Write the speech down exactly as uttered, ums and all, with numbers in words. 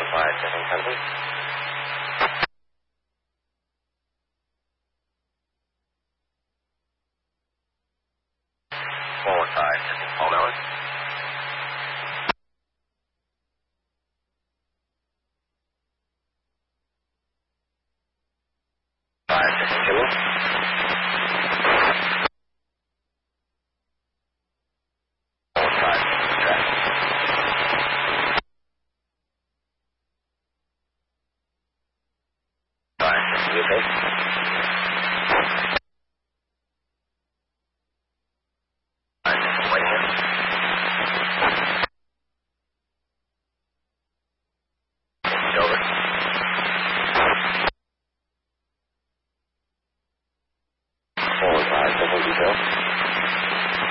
five, checking Sunday. four one five, checking Paul Mellon. five, checking Kimmel. four one five, track. five, checking U K. five, checking Whitingham. Silver. four one five, checking detail.